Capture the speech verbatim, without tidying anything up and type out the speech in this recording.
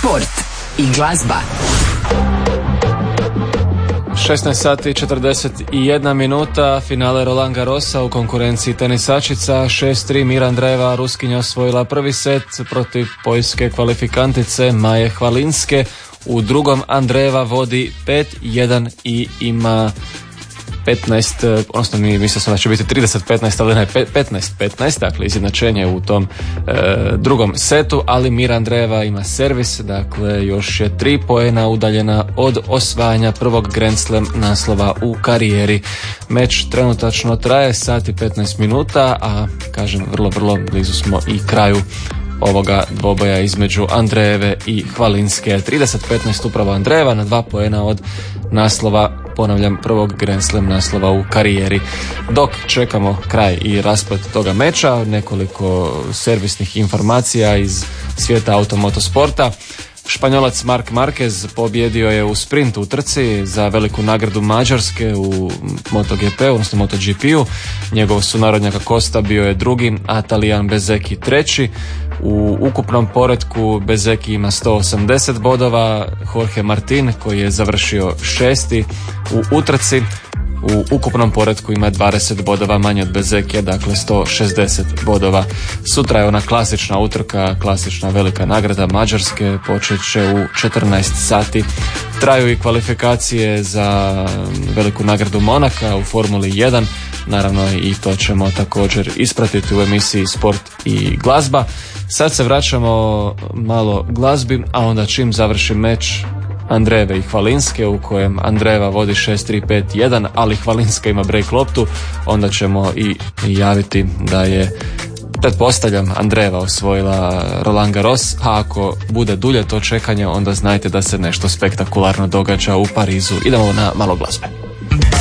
Sport i glazba. šesnaest sati i četrdeset jedna minuta, finale Roland Garrosa u konkurenciji tenisačica. šest tri Mira Andreeva, Ruskinja, osvojila prvi set protiv poljske kvalifikantice Maje Hvalinske. U drugom Andreeva vodi pet jedan i ima petnaest, odnosno mi mislio sam da će biti trideset petnaest, ali ne, petnaest petnaest, dakle izjednačenje u tom e, drugom setu, ali Mira Andreeva ima servis, dakle još je tri poena udaljena od osvajanja prvog Grand Slam naslova u karijeri. Meč trenutačno traje sat i petnaest minuta, a kažem vrlo, vrlo blizu smo i kraju ovoga dvoboja između Andreeve i Hvalinske. trideset petnaest upravo Andreeva na dva poena od naslova, ponavljam, prvog Grand Slam naslova u karijeri. Dok čekamo kraj i rasplet toga meča, nekoliko servisnih informacija iz svijeta automotosporta. Španjolac Marc Marquez pobjedio je u sprintu u trci za veliku nagradu Mađarske u MotoGP, odnosno MotoGP-u. Njegov sunarodnjak Costa bio je drugi, a Talijan Bezzecchi treći. U ukupnom poretku Bezzecchi ima sto osamdeset bodova, Jorge Martin koji je završio šesti u utrci u ukupnom poretku ima dvadeset bodova manje od Bezzecchija, dakle sto šezdeset bodova. Sutra je ona klasična utrka, klasična velika nagrada Mađarske, počet će u četrnaest sati. Traju i kvalifikacije za veliku nagradu Monaka u Formuli jedan, naravno i to ćemo također ispratiti u emisiji Sport i glazba. Sad se vraćamo malo glazbi, a onda čim završi meč Andreeve i Hvalinske u kojem Andreeva vodi šest tri pet jedan, ali Hvalinska ima break loptu, onda ćemo i javiti da je, pretpostavljam, Andreeva osvojila Roland Garros, a ako bude dulje to čekanje, onda znajte da se nešto spektakularno događa u Parizu. Idemo na malo glazbe.